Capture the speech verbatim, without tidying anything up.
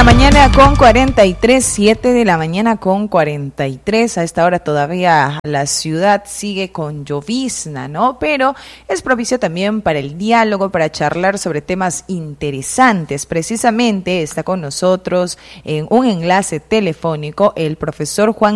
la mañana con cuarenta y tres, siete de la mañana con cuarenta y tres. A esta hora todavía la ciudad sigue con llovizna, ¿no? Pero es propicio también para el diálogo, para charlar sobre temas interesantes. Precisamente está con nosotros en un enlace telefónico el profesor Juan